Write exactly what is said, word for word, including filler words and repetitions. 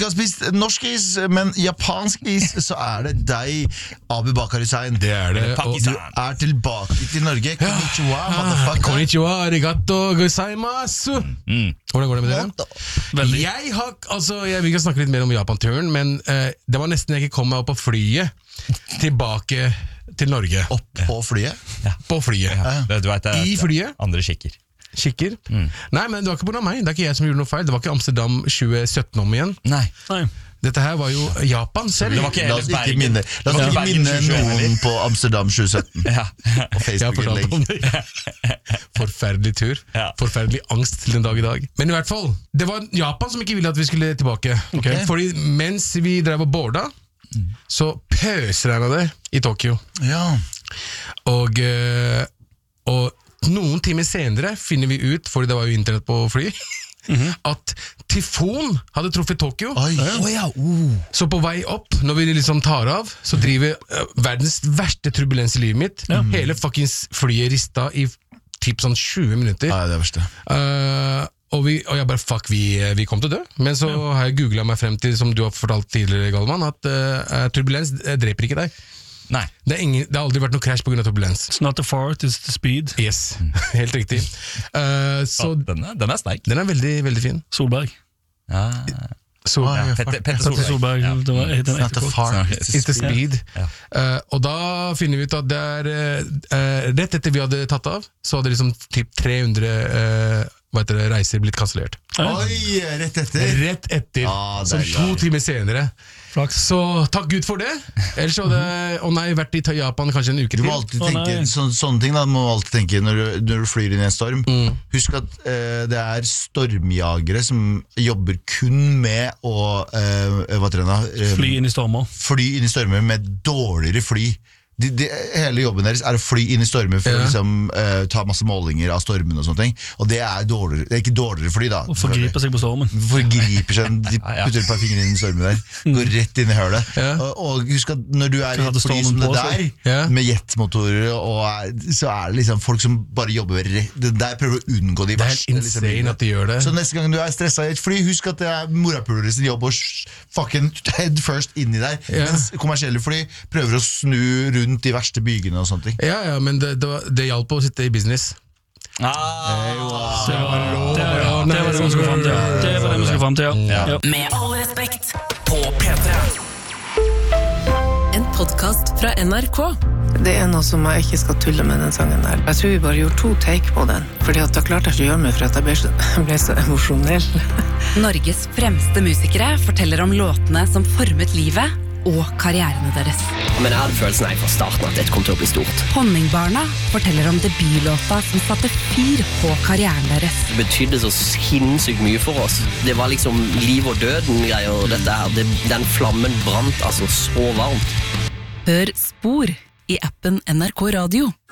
ikke har spist norsk is, men japansk is, så er det deg, Abu Bakar Hussein. Det er det. Og du er tilbake til Norge. Konnichiwa, motherfucker. Konnichiwa, arigato, gozaimasu. Mm. Hvordan går det med dere? Veldig. Jeg har, altså, jeg vil ikke snakke litt mer om Japan-turen, men uh, det var nesten jeg ikke kom meg opp på flyet tilbake til Norge. Opp på flyet? Ja. På flyet. Ja. Det, du vet, det, I flyet. Andre kikker. Kikker. Mm. Nei, men det var ikke på grunn av meg. Det er ikke jeg som gjorde noe feil. Det var ikke Amsterdam tjue sytten om igjen. Nei. Nei. Dette her var jo Japan selv. Det var ikke La oss ikke Bergen. minne, la oss Ja. ikke minne Bergen tjue sytten noen på Amsterdam tjue sytten. Ja. Og Jeg har fortalt Facebook-innlegg. om det. Forferdelig tur. Ja. Forferdelig angst til den dag i dag. Men i hvert fall, det var Japan som ikke ville at vi skulle tilbake. Okay? Fordi mens vi drev og borda, så pøsregna det i Tokyo. Ja. Og, øh, og noen timer senere finner vi ut, fordi det var jo internett på fly, mm-hmm. at tyfon hadde truffet Tokyo. Oi. Oh, ja. uh. Så på vei opp, når vi liksom tar av, så driver uh, verdens verste turbulens i livet mitt. Ja. Hele fuckings flyet rista i typ sånn tjue minutter. Ja, det er verste. Uh, og, vi, og jeg bare, fuck, vi, vi kom til å dø. Men så ja. har jeg googlet meg frem til, som du har fortalt tidligere, Galvan, at uh, turbulens uh, dreper ikke deg. Nei. Det, er ingen, det har aldri vært noe crash på grunn av turbulens. It's not the fart, it's the speed. Yes, helt riktig. Uh, så Ja, den, er, den er sterk. den er veldig, veldig fin. Solberg. Ja. Så, Ah, ja. Petter, Petter Petter Solberg. Solberg, Ja. det var den It's not the etterkort. fart, It's it's It's the speed. Ja. Uh, og da finner vi ut at det er uh, rett etter vi hadde tatt av, så hadde liksom typ tre hundre uh, hva heter det, reiser blitt kansellert. Oi, rett etter. Rett etter, Ah, som deilig. to timer senere. Flaks. Så takk Gud for det. Ellers hadde å nei, vært i Japan kanskje en uke Du til. må alltid Å, tenke, nei. så, sånne ting da, må du alltid tenke når du, når du flyr inn i en storm. Husk at eh, det er stormjagere som jobber kun med å eh, hva heter det da? Eh, Fly inn i stormer. fly inn i stormer med dårligere fly. De, de, hele jobben deres er å fly inn i stormer for Ja. å liksom, eh, ta masse målinger av stormen og sånne ting. Og det er dårligere, det er ikke dårligere fly da. Og forgriper seg på stormen. Forgriper seg, de ja. putter et par fingre inn i stormen der. Går rett inn i hølet. Ja. Og, og husk at når du er i Hadde et fly stormen som det på der, seg. Ja. med jetmotorer, og er, så er det liksom folk som bare jobber rett, det der prøver å unngå de Det er verste. helt liksom, insane at de gjør det. Så neste gang du er stresset i et fly, husk at det er morapulere sin jobb å sh- fucking head first inni der, Ja. mens kommersielle fly prøver å snu rundt de verste bygene og sånne ting. Ja, ja, men det, det, var- det hjalp å sitte i business. Ah. Det var det, var, det var det vi skulle fram til. Det var det vi skulle fram til, ja. ja. Med all respekt på P tre. En podcast fra N R K. Det er noe som jeg ikke skal tulle med den sangen der. Jeg tror vi bare gjorde to take på den, fordi at da klarte jeg ikke å gjøre meg for at jeg ble så, jeg ble så emosjonell. Norges fremste musikere forteller om låtene som formet livet og karrierene deres. Men jeg hadde følelsen her fra starten at dette kom til å bli stort. Honningbarna forteller om debutlåta som satte fyr på karrieren deres. Det betydde så sinnssykt mye for oss. Det var liksom liv og døden greier, dette her. Det, den flammen brant altså så varmt. Hør Spor i appen N R K Radio.